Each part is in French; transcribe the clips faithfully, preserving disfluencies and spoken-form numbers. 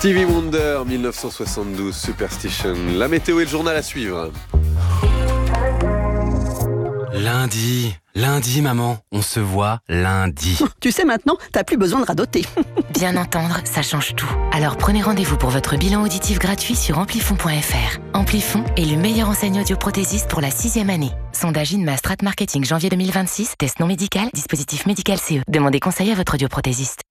Stevie Wonder, dix-neuf cent soixante-douze, Superstition. La météo et le journal à suivre. Lundi, lundi maman, on se voit lundi. Tu sais maintenant, t'as plus besoin de radoter. Bien entendre, ça change tout. Alors prenez rendez-vous pour votre bilan auditif gratuit sur amplifon point f r. Amplifon est le meilleur enseigne audioprothésiste pour la sixième année. Sondage INMA Strat Marketing janvier deux mille vingt-six, test non médical, dispositif médical C E. Demandez conseil à votre audioprothésiste.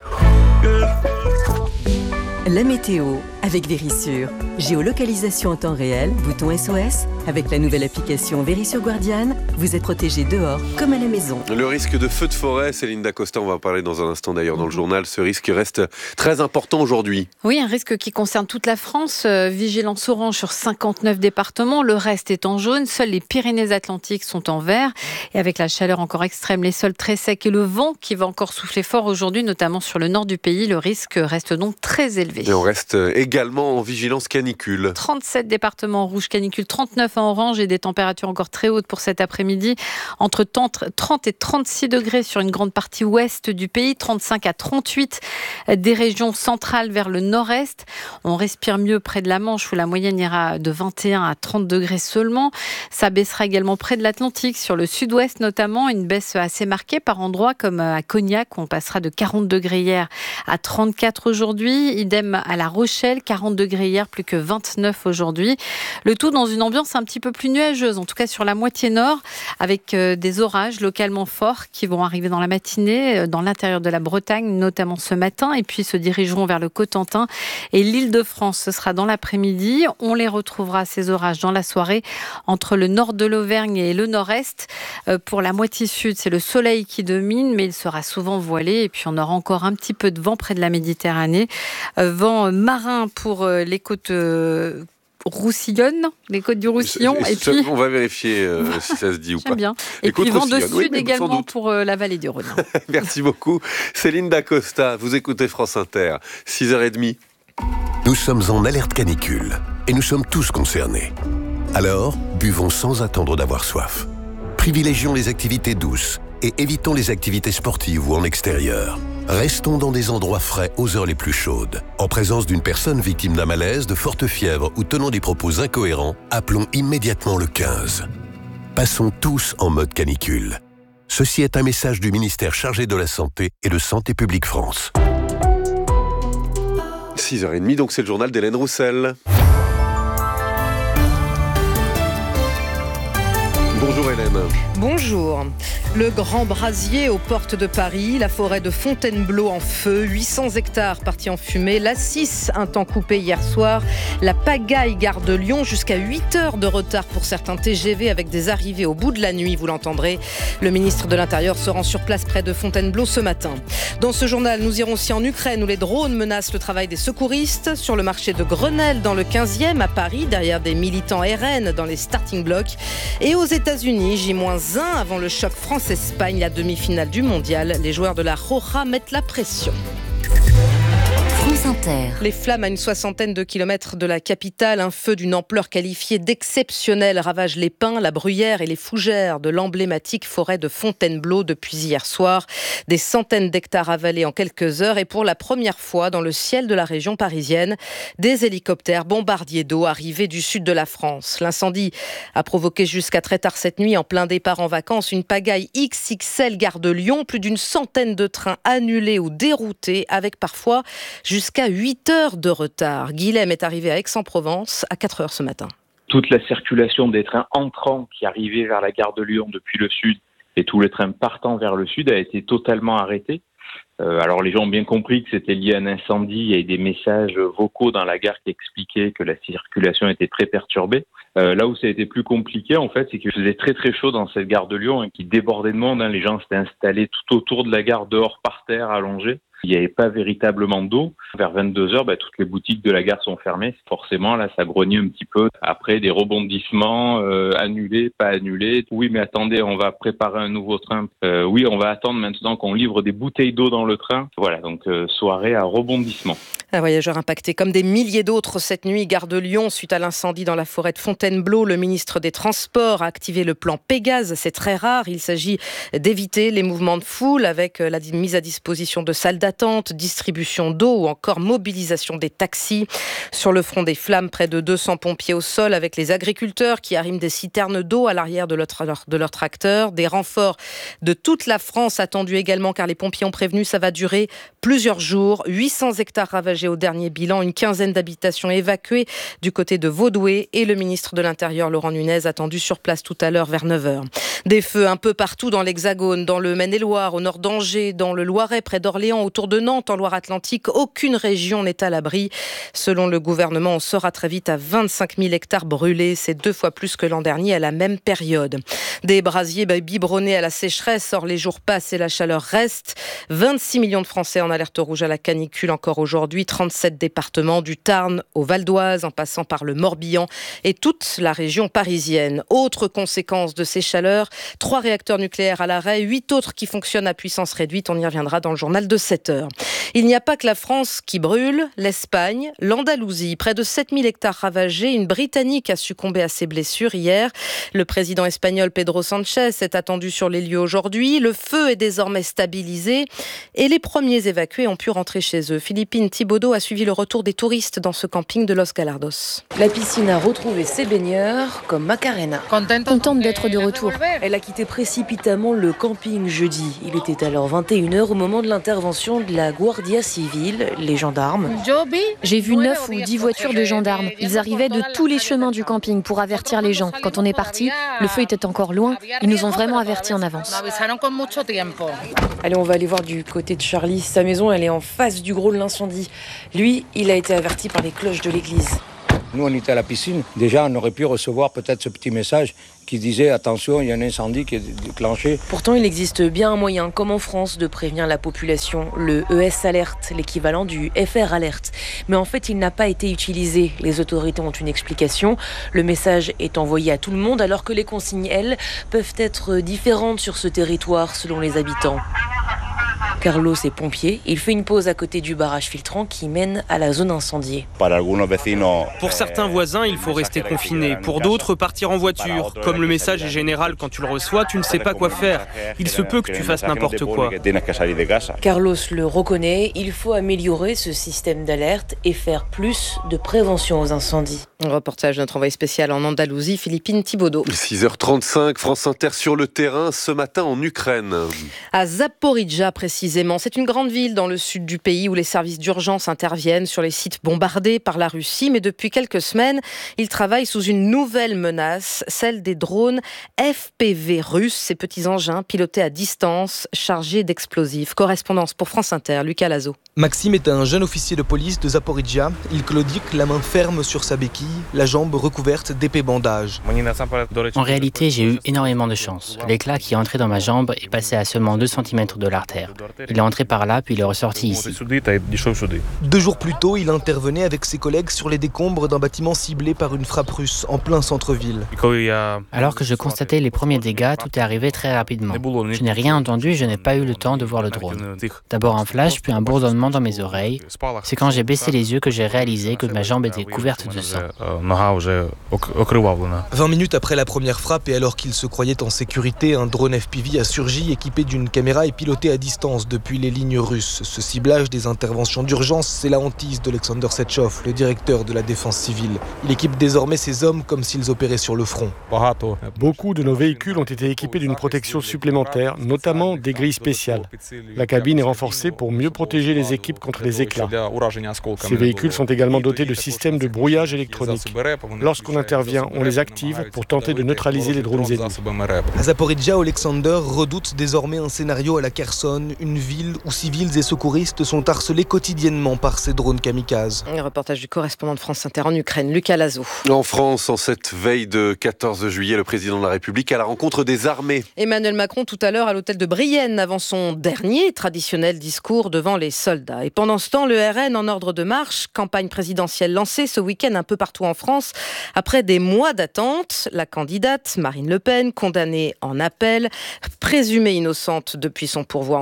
La météo avec Vérissure. Géolocalisation en temps réel, bouton S O S. Avec la nouvelle application Vérissure Guardian, vous êtes protégé dehors comme à la maison. Le risque de feu de forêt, Céline Dacosta, on va en parler dans un instant d'ailleurs dans le journal. Ce risque reste très important aujourd'hui. Oui, un risque qui concerne toute la France. Euh, vigilance orange sur cinquante-neuf départements. Le reste est en jaune. Seules les Pyrénées-Atlantiques sont en vert. Et avec la chaleur encore extrême, les sols très secs et le vent qui va encore souffler fort aujourd'hui, notamment sur le nord du pays, le risque reste donc très élevé. Et on reste également en vigilance canicule. trente-sept départements en rouge canicule, trente-neuf en orange et des températures encore très hautes pour cet après-midi. Entre trente et trente-six degrés sur une grande partie ouest du pays, trente-cinq à trente-huit des régions centrales vers le nord-est. On respire mieux près de la Manche où la moyenne ira de vingt et un à trente degrés seulement. Ça baissera également près de l'Atlantique, sur le sud-ouest notamment, une baisse assez marquée par endroits comme à Cognac où on passera de quarante degrés hier à trente-quatre aujourd'hui. Idem à La Rochelle, quarante degrés hier, plus que vingt-neuf aujourd'hui. Le tout dans une ambiance un petit peu plus nuageuse, en tout cas sur la moitié nord, avec des orages localement forts qui vont arriver dans la matinée, dans l'intérieur de la Bretagne, notamment ce matin, et puis se dirigeront vers le Cotentin et l'Île-de-France. Ce sera dans l'après-midi. On les retrouvera, ces orages, dans la soirée, entre le nord de l'Auvergne et le nord-est. Pour la moitié sud, c'est le soleil qui domine, mais il sera souvent voilé, et puis on aura encore un petit peu de vent près de la Méditerranée. Vent marin pour les côtes Roussillon, les côtes du Roussillon. Et puis, on va vérifier euh, si ça se dit ou pas. Bien. Et les puis vent de sud oui, également pour euh, la vallée du Rhône. Merci beaucoup. Céline Dacosta, vous écoutez France Inter, six heures trente. Nous sommes en alerte canicule et nous sommes tous concernés. Alors, buvons sans attendre d'avoir soif. Privilégions les activités douces et évitons les activités sportives ou en extérieur. Restons dans des endroits frais aux heures les plus chaudes. En présence d'une personne victime d'un malaise, de forte fièvre ou tenant des propos incohérents, appelons immédiatement le quinze. Passons tous en mode canicule. Ceci est un message du ministère chargé de la Santé et de Santé publique France. six heures trente, donc c'est le journal d'Hélène Roussel. Bonjour Hélène. Bonjour. Le Grand Brasier aux portes de Paris, la forêt de Fontainebleau en feu, huit cents hectares partis en fumée, l'A six un temps coupé hier soir, la pagaille gare de Lyon jusqu'à huit heures de retard pour certains T G V avec des arrivées au bout de la nuit, vous l'entendrez. Le ministre de l'Intérieur se rend sur place près de Fontainebleau ce matin. Dans ce journal, nous irons aussi en Ukraine où les drones menacent le travail des secouristes, sur le marché de Grenelle dans le quinzième à Paris, derrière des militants R N dans les starting blocks, et aux États-Unis, J moins un avant le choc France-Espagne, la demi-finale du mondial. Les joueurs de la Roja mettent la pression. France Inter. Les flammes à une soixantaine de kilomètres de la capitale, un feu d'une ampleur qualifiée d'exceptionnelle ravage les pins, la bruyère et les fougères de l'emblématique forêt de Fontainebleau depuis hier soir. Des centaines d'hectares avalés en quelques heures et pour la première fois dans le ciel de la région parisienne, des hélicoptères bombardiers d'eau arrivés du sud de la France. L'incendie a provoqué jusqu'à très tard cette nuit, en plein départ en vacances, une pagaille X X L gare de Lyon, plus d'une centaine de trains annulés ou déroutés avec parfois jusqu'à huit heures de retard. Guilhem est arrivé à Aix-en-Provence à quatre heures ce matin. Toute la circulation des trains entrants qui arrivaient vers la gare de Lyon depuis le sud et tous les trains partant vers le sud a été totalement arrêtée. Euh, alors les gens ont bien compris que c'était lié à un incendie. Il y a eu des messages vocaux dans la gare qui expliquaient que la circulation était très perturbée. Euh, là où ça a été plus compliqué, en fait, c'est qu'il faisait très très chaud dans cette gare de Lyon, hein, qui débordait de monde. Hein. Les gens s'étaient installés tout autour de la gare, dehors par terre, allongés. Il n'y avait pas véritablement d'eau. Vers vingt-deux heures, bah, toutes les boutiques de la gare sont fermées. Forcément, là, ça grognait un petit peu. Après, des rebondissements, euh, annulés, pas annulés. Oui, mais attendez, on va préparer un nouveau train. Euh, oui, on va attendre maintenant qu'on livre des bouteilles d'eau dans le train. Voilà, donc euh, soirée à rebondissement. Un voyageur impacté comme des milliers d'autres cette nuit, gare de Lyon, suite à l'incendie dans la forêt de Fontainebleau. Le ministre des Transports a activé le plan Pégase. C'est très rare. Il s'agit d'éviter les mouvements de foule avec la mise à disposition de salles d'attente, distribution d'eau ou encore mobilisation des taxis. Sur le front des flammes, près de deux cents pompiers au sol avec les agriculteurs qui arriment des citernes d'eau à l'arrière de leur, de leur tracteur. Des renforts de toute la France attendus également car les pompiers ont prévenu ça va durer plusieurs jours. huit cents hectares ravagés au dernier bilan, une quinzaine d'habitations évacuées du côté de Vaudoué et le ministre de l'Intérieur Laurent Nunez attendu sur place tout à l'heure vers neuf heures. Des feux un peu partout dans l'Hexagone, dans le Maine-et-Loire, au nord d'Angers, dans le Loiret, près d'Orléans, autour de Nantes, en Loire-Atlantique. Aucune région n'est à l'abri. Selon le gouvernement, on sera très vite à vingt-cinq mille hectares brûlés. C'est deux fois plus que l'an dernier à la même période. Des brasiers biberonnés à la sécheresse. Or, les jours passent et la chaleur reste. vingt-six millions de Français en alerte rouge à la canicule encore aujourd'hui. trente-sept départements, du Tarn au Val d'Oise, en passant par le Morbihan et toute la région parisienne. Autre conséquence de ces chaleurs, trois réacteurs nucléaires à l'arrêt, huit autres qui fonctionnent à puissance réduite. On y reviendra dans le journal de sept heures. Il n'y a pas que la France qui brûle, l'Espagne, l'Andalousie. Près de sept mille hectares ravagés. Une Britannique a succombé à ses blessures hier. Le président espagnol Pedro Sánchez est attendu sur les lieux aujourd'hui. Le feu est désormais stabilisé et les premiers évacués ont pu rentrer chez eux. Philippine Thibaudot a suivi le retour des touristes dans ce camping de Los Galardos. La piscine a retrouvé ses baigneurs, comme Macarena. Contente d'être de retour. Elle a quitté précipitamment le camping jeudi. Il était alors vingt et une heures au moment de l'intervention de la Guardia Civile, les gendarmes. J'ai vu neuf ou dix voitures de gendarmes. Ils arrivaient de tous les chemins du camping pour avertir les gens. Quand on est parti, le feu était encore loin. Ils nous ont vraiment avertis en avance. Allez, on va aller voir du côté de Charlie. Sa maison, elle est en face du gros de l'incendie. Lui, il a été averti par les cloches de l'église. Nous, on était à la piscine. Déjà, on aurait pu recevoir peut-être ce petit message qui disait « Attention, il y a un incendie qui est déclenché ». Pourtant, il existe bien un moyen, comme en France, de prévenir la population. Le E S Alert, l'équivalent du F R Alert. Mais en fait, il n'a pas été utilisé. Les autorités ont une explication. Le message est envoyé à tout le monde, alors que les consignes, elles, peuvent être différentes sur ce territoire selon les habitants. Carlos est pompier. Il fait une pause à côté du barrage filtrant qui mène à la zone incendiée. Pour certains voisins, il faut rester confiné. Pour d'autres, partir en voiture. Comme le message est général, quand tu le reçois, tu ne sais pas quoi faire. Il se peut que tu fasses n'importe quoi. Carlos le reconnaît. Il faut améliorer ce système d'alerte et faire plus de prévention aux incendies. Un reportage de notre envoyé spécial en Andalousie, Philippine Thibaudot. six heures trente-cinq, France Inter sur le terrain ce matin en Ukraine. À Zaporijjia précisément. C'est une grande ville dans le sud du pays où les services d'urgence interviennent sur les sites bombardés par la Russie. Mais depuis quelques semaines, ils travaillent sous une nouvelle menace, celle des drones F P V russes, ces petits engins pilotés à distance, chargés d'explosifs. Correspondance pour France Inter, Lucas Lazo. Maxime est un jeune officier de police de Zaporijjia. Il claudique, la main ferme sur sa béquille, la jambe recouverte d'épais bandages. En réalité, j'ai eu énormément de chance. L'éclat qui est entré dans ma jambe est passé à seulement deux centimètres de l'artère. Il est entré par là, puis il est ressorti ici. Deux jours plus tôt, il intervenait avec ses collègues sur les décombres d'un bâtiment ciblé par une frappe russe en plein centre-ville. Alors que je constatais les premiers dégâts, tout est arrivé très rapidement. Je n'ai rien entendu et je n'ai pas eu le temps de voir le drone. D'abord un flash, puis un bourdonnement dans mes oreilles. C'est quand j'ai baissé les yeux que j'ai réalisé que ma jambe était couverte de sang. vingt minutes après la première frappe et alors qu'il se croyait en sécurité, un drone F P V a surgi équipé d'une caméra et piloté à distance depuis les lignes russes. Ce ciblage des interventions d'urgence, c'est la hantise d'Alexander Setchov, le directeur de la défense civile. Il équipe désormais ses hommes comme s'ils opéraient sur le front. Beaucoup de nos véhicules ont été équipés d'une protection supplémentaire, notamment des grilles spéciales. La cabine est renforcée pour mieux protéger les équipes contre les éclats. Ces véhicules sont également dotés de systèmes de brouillage électronique. Lorsqu'on intervient, on les active pour tenter de neutraliser les drones ennemis. À Zaporijjia, Alexander redoute désormais un scénario à la Kherson, une ville où civils et secouristes sont harcelés quotidiennement par ces drones kamikazes. Un reportage du correspondant de France Inter en Ukraine, Lucas Lazo. En France, en cette veille de quatorze juillet, le président de la République à la rencontre des armées. Emmanuel Macron tout à l'heure à l'hôtel de Brienne avant son dernier traditionnel discours devant les soldats. Et pendant ce temps, le R N en ordre de marche, campagne présidentielle lancée ce week-end un peu partout en France. Après des mois d'attente, la candidate Marine Le Pen, condamnée en appel, présumée innocente depuis son pourvoi en cassation,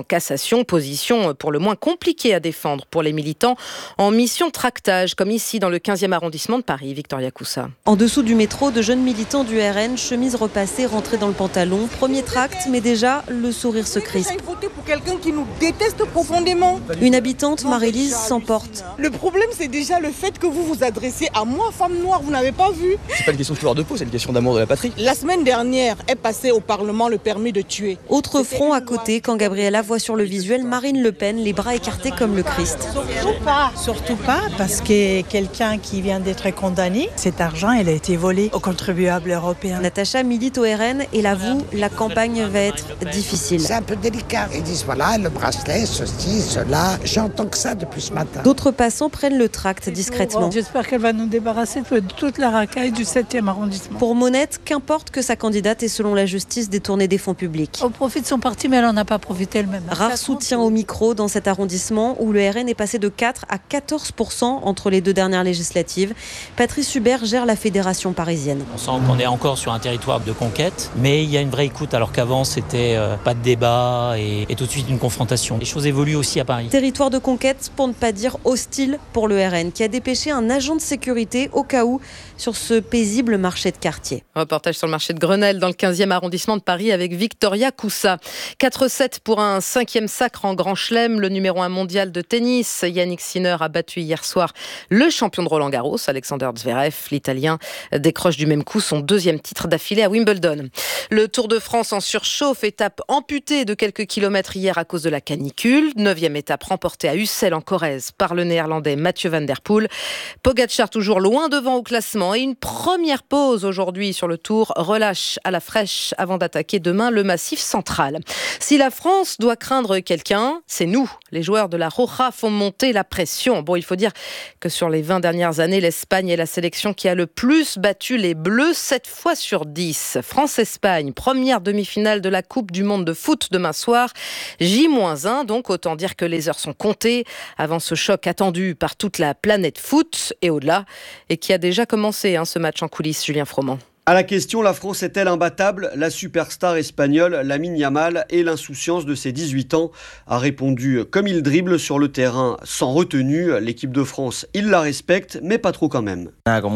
manifestation, position pour le moins compliquée à défendre pour les militants en mission de tractage, comme ici dans le quinzième arrondissement de Paris. Victoria Coussa. En dessous du métro, de jeunes militants du R N, chemise repassée, rentrés dans le pantalon. Premier tract, mais déjà, le sourire se crispe. Voté pour quelqu'un qui nous déteste profondément. Une habitante, Marie-Lise, s'emporte. Le problème, c'est déjà le fait que vous vous adressez à moi, femme noire, vous n'avez pas vu. C'est pas une question de couleur de peau, c'est une question d'amour de la patrie. La semaine dernière est passé au Parlement le permis de tuer. Autre front à côté, quand Gabriella voit sur le visuel Marine Le Pen, les bras écartés comme le Christ. Surtout pas, surtout pas, parce que quelqu'un qui vient d'être condamné, cet argent, il a été volé aux contribuables européens. Natacha milite au R N et l'avoue, la campagne va être difficile. C'est un peu délicat. Ils disent voilà, le bracelet, ceci, cela. J'entends que ça depuis ce matin. D'autres passants prennent le tract discrètement. J'espère qu'elle va nous débarrasser de toute la racaille du septième arrondissement. Pour Monette, qu'importe que sa candidate ait selon la justice détourné des fonds publics. Au profit de son parti, mais elle n'en a pas profité elle-même. Rare soutien au micro dans cet arrondissement où le R N est passé de quatre à quatorze pour cent entre les deux dernières législatives. Patrice Hubert gère la fédération parisienne. On sent qu'on est encore sur un territoire de conquête, mais il y a une vraie écoute alors qu'avant c'était euh, pas de débat et, et tout de suite une confrontation. Les choses évoluent aussi à Paris. Territoire de conquête pour ne pas dire hostile pour le R N qui a dépêché un agent de sécurité au cas où sur ce paisible marché de quartier. Reportage sur le marché de Grenelle dans le quinzième arrondissement de Paris avec Victoria Coussa. quatre sept pour un cinquième sacre en Grand Chelem. Le numéro un mondial de tennis, Yannick Sinner, a battu hier soir le champion de Roland Garros, Alexander Zverev. L'Italien décroche du même coup son deuxième titre d'affilée à Wimbledon. Le Tour de France en surchauffe, étape amputée de quelques kilomètres hier à cause de la canicule. Neuvième étape remportée à Ussel en Corrèze par le néerlandais Mathieu van der Poel. Pogacar toujours loin devant au classement et une première pause aujourd'hui sur le Tour. Relâche à la fraîche avant d'attaquer demain le Massif central. Si la France doit craindre quelqu'un, c'est nous. Les joueurs de la Roja font monter la pression. Bon, il faut dire que sur les vingt dernières années, l'Espagne est la sélection qui a le plus battu les Bleus, sept fois sur dix. France-Espagne, première demi-finale de la Coupe du Monde de foot demain soir. J moins un, donc autant dire que les heures sont comptées avant ce choc attendu par toute la planète foot et au-delà, et qui a déjà commencé hein, ce match en coulisses, Julien Froment. À la question, la France est-elle imbattable ? La superstar espagnole Lamine Yamal et l'insouciance de ses dix-huit ans a répondu comme il dribble sur le terrain sans retenue. L'équipe de France, il la respecte, mais pas trop quand même.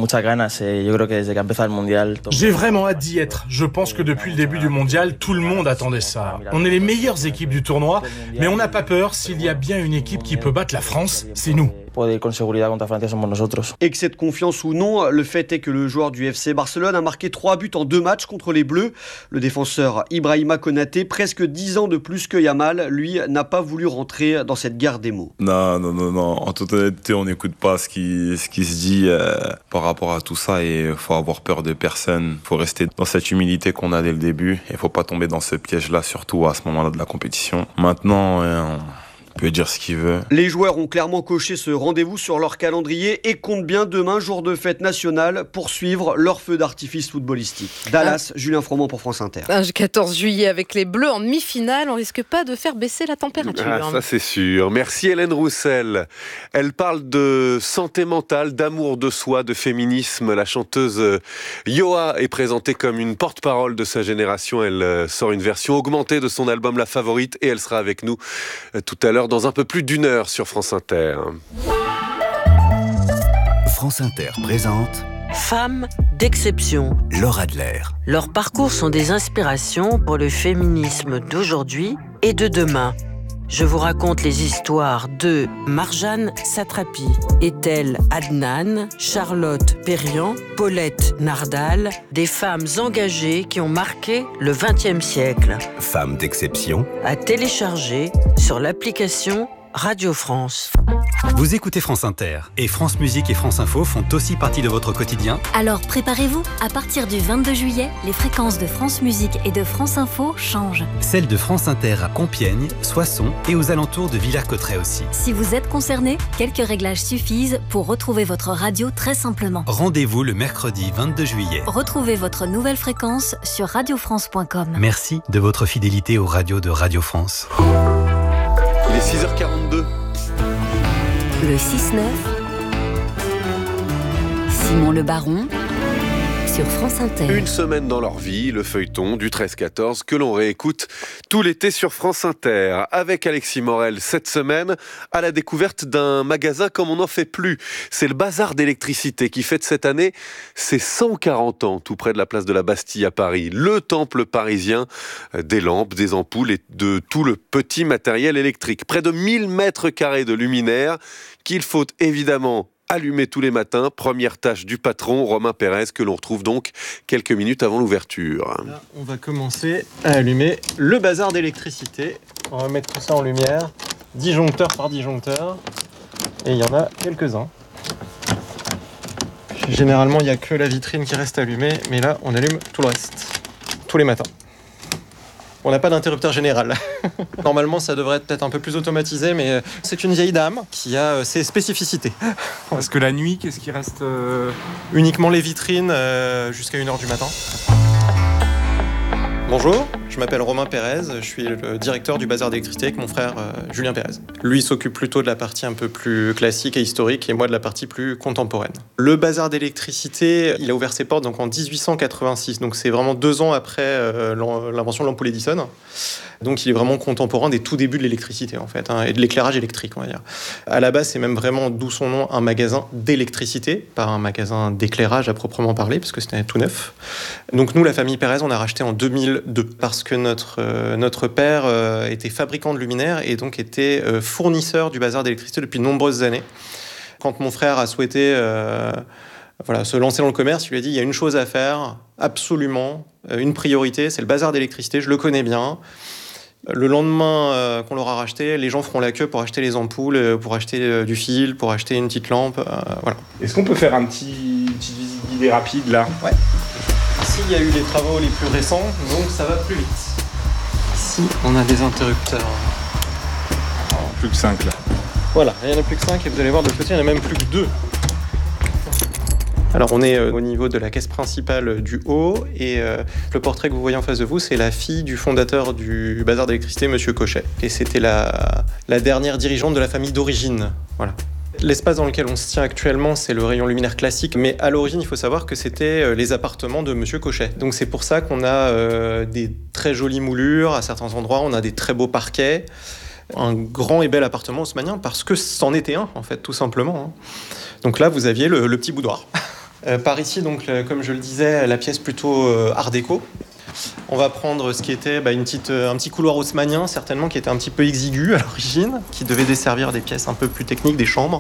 J'ai vraiment hâte d'y être. Je pense que depuis le début du mondial, tout le monde attendait ça. On est les meilleures équipes du tournoi, mais on n'a pas peur. S'il y a bien une équipe qui peut battre la France, c'est nous. Et que cette confiance ou non, le fait est que le joueur du F C Barcelone a marqué trois buts en deux matchs contre les Bleus. Le défenseur Ibrahima Konaté, presque dix ans de plus que Yamal, lui, n'a pas voulu rentrer dans cette guerre des mots. Non, non, non, non. En toute honnêteté, on n'écoute pas ce qui, ce qui se dit euh, par rapport à tout ça et il faut avoir peur de personne. Il faut rester dans cette humilité qu'on a dès le début et il ne faut pas tomber dans ce piège-là, surtout à ce moment-là de la compétition. Maintenant, euh, on... Il peut dire ce qu'il veut. Les joueurs ont clairement coché ce rendez-vous sur leur calendrier et comptent bien demain, jour de fête nationale, poursuivre leur feu d'artifice footballistique. Dallas, ah. Julien Froment pour France Inter. Un quatorze juillet avec les Bleus en demi-finale, on risque pas de faire baisser la température. Ah, ça c'est sûr. Merci Hélène Roussel. Elle parle de santé mentale, d'amour de soi, de féminisme. La chanteuse Yoa est présentée comme une porte-parole de sa génération. Elle sort une version augmentée de son album La Favorite et elle sera avec nous tout à l'heure dans un peu plus d'une heure sur France Inter. France Inter présente Femmes d'exception. Laura Adler. Leurs parcours sont des inspirations pour le féminisme d'aujourd'hui et de demain. Je vous raconte les histoires de Marjane Satrapi, Ethel Adnan, Charlotte Perriand, Paulette Nardal, des femmes engagées qui ont marqué le vingtième siècle. Femmes d'exception. À télécharger sur l'application Radio France. Vous écoutez France Inter et France Musique et France Info font aussi partie de votre quotidien. Alors préparez-vous, à partir du vingt-deux juillet, les fréquences de France Musique et de France Info changent. Celles de France Inter à Compiègne, Soissons et aux alentours de Villers-Cotterêts aussi. Si vous êtes concerné, quelques réglages suffisent pour retrouver votre radio très simplement. Rendez-vous le mercredi vingt-deux juillet. Retrouvez votre nouvelle fréquence sur radio france point com. Merci de votre fidélité aux radios de Radio France. Il est six heures quarante-deux. Le six neuf, Simon Le Baron sur France Inter. Une semaine dans leur vie, le feuilleton du treize quatorze que l'on réécoute tout l'été sur France Inter. Avec Alexis Morel cette semaine à la découverte d'un magasin comme on n'en fait plus. C'est le Bazar d'électricité qui fête cette année ses cent quarante ans tout près de la place de la Bastille à Paris. Le temple parisien des lampes, des ampoules et de tout le petit matériel électrique. Près de mille mètres carrés de luminaires qu'il faut évidemment allumer tous les matins. Première tâche du patron, Romain Pérez, que l'on retrouve donc quelques minutes avant l'ouverture. Là, on va commencer à allumer le bazar d'électricité. On va mettre tout ça en lumière, disjoncteur par disjoncteur. Et il y en a quelques-uns. Généralement, il n'y a que la vitrine qui reste allumée, mais là, on allume tout le reste, tous les matins. On n'a pas d'interrupteur général. Normalement, ça devrait être peut-être un peu plus automatisé, mais c'est une vieille dame qui a ses spécificités. Parce que la nuit, qu'est-ce qui reste euh... Uniquement les vitrines euh, jusqu'à une heure du matin. Bonjour, je m'appelle Romain Pérez, je suis le directeur du bazar d'électricité avec mon frère euh, Julien Pérez. Lui s'occupe plutôt de la partie un peu plus classique et historique et moi de la partie plus contemporaine. Le bazar d'électricité, il a ouvert ses portes donc en dix-huit cent quatre-vingt-six, donc c'est vraiment deux ans après euh, l'invention de l'ampoule Edison. Donc il est vraiment contemporain des tout débuts de l'électricité en fait, hein, et de l'éclairage électrique on va dire. À la base c'est même vraiment, d'où son nom, un magasin d'électricité, pas un magasin d'éclairage à proprement parler, parce que c'était tout neuf. Donc nous, la famille Pérez, on a racheté en deux mille deux, parce que notre, euh, notre père euh, était fabricant de luminaires et donc était euh, fournisseur du bazar d'électricité depuis de nombreuses années. Quand mon frère a souhaité euh, voilà, se lancer dans le commerce, il lui a dit, il y a une chose à faire, absolument, euh, une priorité, c'est le bazar d'électricité, je le connais bien. Le lendemain euh, qu'on l'aura racheté, les gens feront la queue pour acheter les ampoules, euh, pour acheter euh, du fil, pour acheter une petite lampe. Euh, voilà. Est-ce qu'on peut faire un petit, une petite visite guidée rapide là ? Ouais. Ici, il y a eu les travaux les plus récents, donc ça va plus vite. Ici, on a des interrupteurs. Plus que cinq là. Voilà, il n'y en a plus que cinq et vous allez voir de l'autre côté, il n'y en a même plus que deux. Alors on est au niveau de la caisse principale du haut et euh, le portrait que vous voyez en face de vous, c'est la fille du fondateur du bazar d'électricité, Monsieur Cochet. Et c'était la, la dernière dirigeante de la famille d'origine. Voilà. L'espace dans lequel on se tient actuellement, c'est le rayon luminaire classique, mais à l'origine, il faut savoir que c'était les appartements de Monsieur Cochet. Donc c'est pour ça qu'on a euh, des très jolies moulures à certains endroits, on a des très beaux parquets, un grand et bel appartement haussmannien, parce que c'en était un, en fait, tout simplement. Donc là, vous aviez le, le petit boudoir. Euh, par ici, donc, euh, comme je le disais, la pièce plutôt euh, art déco. On va prendre ce qui était bah, une petite, euh, un petit couloir haussmannien, certainement, qui était un petit peu exigu à l'origine, qui devait desservir des pièces un peu plus techniques, des chambres.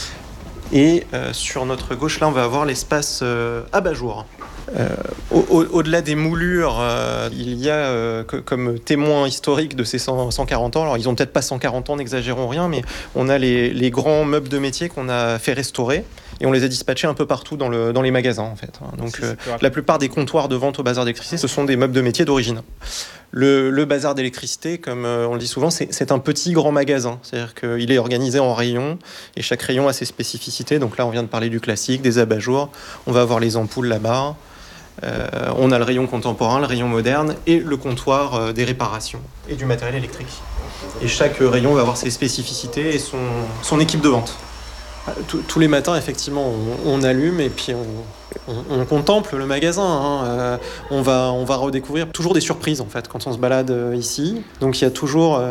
Et euh, sur notre gauche, là, on va avoir l'espace euh, abat-jour. Euh, au, au, au-delà des moulures, euh, il y a euh, que, comme témoin historique de ces cent, cent quarante ans, alors ils n'ont peut-être pas cent quarante ans, n'exagérons rien, mais on a les, les grands meubles de métier qu'on a fait restaurer et on les a dispatchés un peu partout dans, le, dans les magasins en fait. Donc euh, la plupart des comptoirs de vente au bazar d'électricité, ce sont des meubles de métier d'origine. Le, le bazar d'électricité, comme euh, on le dit souvent, c'est, c'est un petit grand magasin, c'est-à-dire qu'il est organisé en rayons et chaque rayon a ses spécificités. Donc là, on vient de parler du classique, des abat-jours, on va avoir les ampoules là-bas. Euh, on a le rayon contemporain, le rayon moderne et le comptoir euh, des réparations et du matériel électrique. Et chaque rayon va avoir ses spécificités et son, son équipe de vente. Tous les matins, effectivement, on, on allume et puis on, on, on contemple le magasin. Hein. Euh, on va, on va redécouvrir toujours des surprises en fait quand on se balade ici. Donc il y a toujours